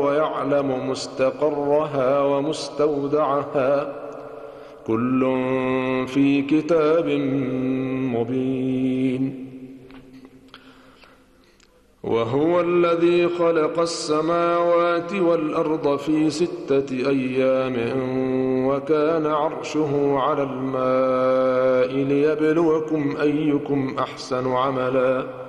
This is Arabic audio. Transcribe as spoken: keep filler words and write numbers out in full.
ويعلم مستقرها ومستودعها كل في كتاب مبين. وهو الذي خلق السماوات والأرض في ستة أيام وكان عرشه على الماء ليبلوكم أيكم أحسن عملا